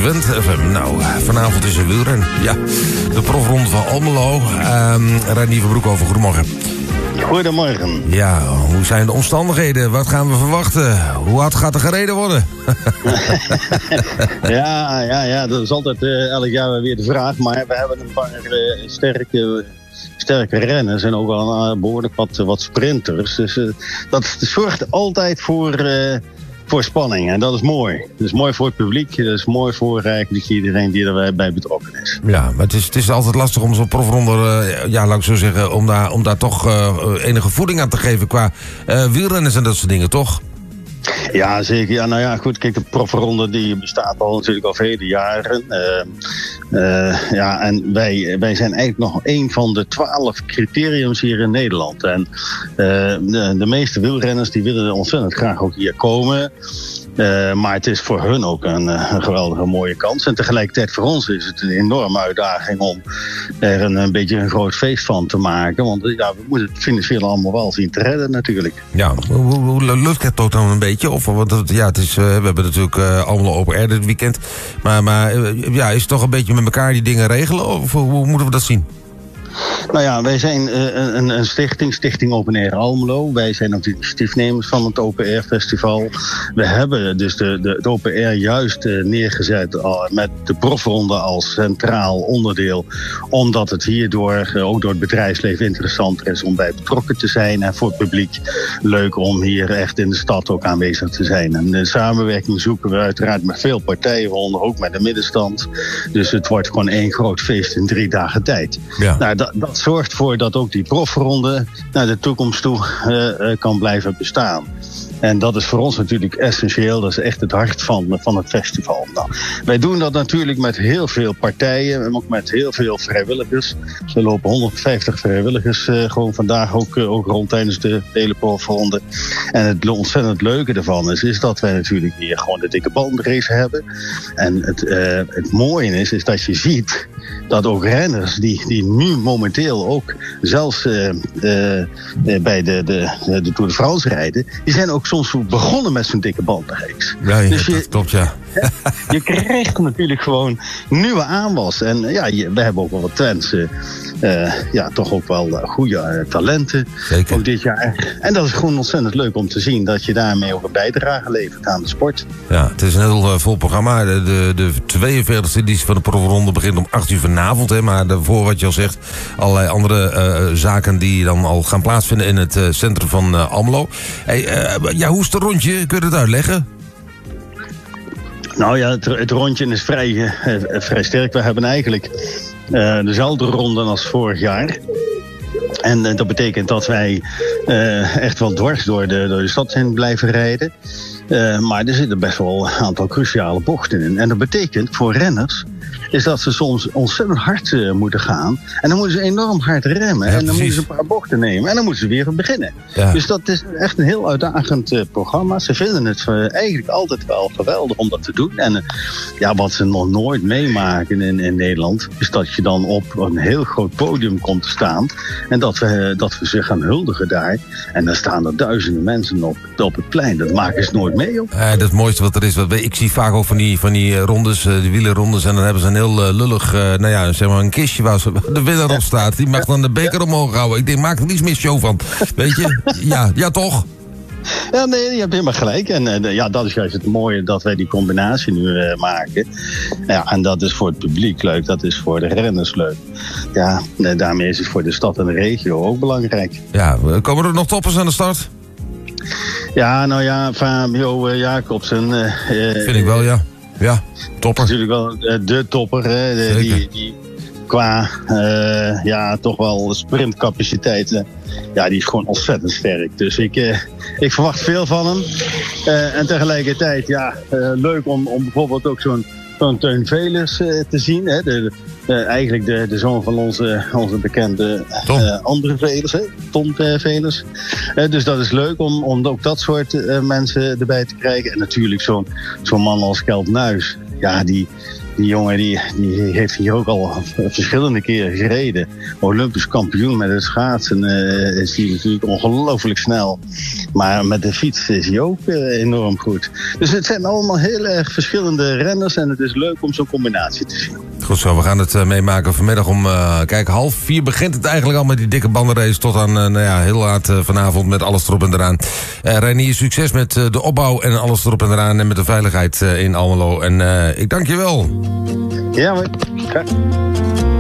Wendt FM. Nou, vanavond is er wielrennen. Ja, de profronde van Almelo. Reinier van Broekhoven, goedemorgen. Goedemorgen. Ja, hoe zijn de omstandigheden? Wat gaan we verwachten? Hoe hard gaat er gereden worden? Ja, dat is altijd elk jaar weer de vraag. Maar we hebben een paar sterke renners en ook wel behoorlijk wat sprinters. Dus dat zorgt altijd voor spanning. En dat is mooi. Dat is mooi voor het publiek. Dat is mooi voor eigenlijk iedereen die erbij betrokken is. Ja, maar het is altijd lastig om zo'n profronde, laat ik zo zeggen, om daar toch enige voeding aan te geven qua wielrenners en dat soort dingen, toch? Ja, zeker. Ja, nou ja, goed. Kijk, de profronde die bestaat natuurlijk al vele jaren. En wij zijn eigenlijk nog een van de 12 criteriums hier in Nederland. En de meeste wielrenners die willen ontzettend graag ook hier komen. Maar het is voor hun ook een geweldige mooie kans. En tegelijkertijd voor ons is het een enorme uitdaging om er een beetje een groot feest van te maken. Want we moeten het financieel allemaal wel zien te redden natuurlijk. Ja, hoe lukt het ook dan een beetje? We hebben natuurlijk allemaal open air dit weekend. Maar is het toch een beetje met elkaar die dingen regelen? Of hoe moeten we dat zien? Nou ja, wij zijn een stichting Open Air Almelo. Wij zijn ook de initiatiefnemers van het Open Air Festival. We hebben dus de Open Air juist neergezet met de profronde als centraal onderdeel. Omdat het hierdoor ook door het bedrijfsleven interessanter is om bij betrokken te zijn. En voor het publiek leuk om hier echt in de stad ook aanwezig te zijn. En de samenwerking zoeken we uiteraard met veel partijen, ook met de middenstand. Dus het wordt gewoon één groot feest in 3 dagen tijd. Ja. Nou, dat zorgt ervoor dat ook die profronde naar de toekomst toe kan blijven bestaan. En dat is voor ons natuurlijk essentieel. Dat is echt het hart van het festival. Nou, wij doen dat natuurlijk met heel veel partijen en ook met heel veel vrijwilligers. We lopen 150 vrijwilligers gewoon vandaag ook rond tijdens de hele profronde. En het ontzettend leuke ervan is dat wij natuurlijk hier gewoon de dikke bandrace hebben. En het mooie is dat je ziet dat ook renners die nu momenteel ook zelfs bij de Tour de France rijden, die zijn ook soms begonnen met zo'n dikke bandenrace. Ja, dus dat klopt, ja. Je krijgt natuurlijk gewoon nieuwe aanwas. En we hebben ook wel wat Twentse, toch ook wel goede talenten. Zeker. Ook dit jaar. En dat is gewoon ontzettend leuk om te zien dat je daarmee ook een bijdrage levert aan de sport. Ja, het is een heel vol programma. De 42e editie van de profronde begint om 8 uur vanavond. Maar daarvoor, wat je al zegt, allerlei andere zaken die dan al gaan plaatsvinden in het centrum van Almelo. Hoe is het rondje? Kun je het uitleggen? Nou ja, het rondje is vrij sterk. We hebben eigenlijk dezelfde ronde als vorig jaar. En dat betekent dat wij echt wel dwars door de stad heen blijven rijden. Maar er zitten best wel een aantal cruciale bochten in. En dat betekent voor renners is dat ze soms ontzettend hard moeten gaan. En dan moeten ze enorm hard remmen. Ja, en dan moeten ze een paar bochten nemen. En dan moeten ze weer beginnen. Ja. Dus dat is echt een heel uitdagend programma. Ze vinden het eigenlijk altijd wel geweldig om dat te doen. En wat ze nog nooit meemaken in Nederland, is dat je dan op een heel groot podium komt te staan. En dat we ze gaan huldigen daar. En dan staan er duizenden mensen op het plein. Dat maken ze nooit mee op. Dat het mooiste wat er is. Ik zie vaak ook van die rondes, de wielerrondes. En dan hebben ze een heel lullig, een kistje waar de winnaar op staat. Die mag dan de beker omhoog houden. Ik denk, maak er niets meer show van. Weet je? Ja, toch? Ja, nee, je hebt helemaal gelijk. En dat is juist het mooie dat wij die combinatie nu maken. Ja, en dat is voor het publiek leuk. Dat is voor de renners leuk. Ja, daarmee is het voor de stad en de regio ook belangrijk. Ja, komen er nog toppers aan de start? Ja, nou ja, Fabio Jacobsen. Vind ik wel, ja. Ja, topper. Natuurlijk wel de topper. Die qua toch wel sprintcapaciteit. Die is gewoon ontzettend sterk. Dus ik verwacht veel van hem. En tegelijkertijd, leuk om bijvoorbeeld ook zo'n Teun Velers te zien. Eigenlijk de zoon van onze bekende andere Velers, Tom Velers. Dus dat is leuk om ook dat soort mensen erbij te krijgen. En natuurlijk zo'n man als Kjeld Nuis. ja, die jongen die heeft hier ook al verschillende keren gereden. Olympisch kampioen met het schaatsen is hij natuurlijk ongelooflijk snel. Maar met de fiets is hij ook enorm goed. Dus het zijn allemaal heel erg verschillende renners. En het is leuk om zo'n combinatie te zien. Goed zo, we gaan het meemaken vanmiddag om... kijk, 3:30 begint het eigenlijk al met die dikke bandenrace... tot aan heel laat vanavond met alles erop en eraan. Reinier, succes met de opbouw en alles erop en eraan... en met de veiligheid in Almelo. En ik dank je wel. Ja, maar...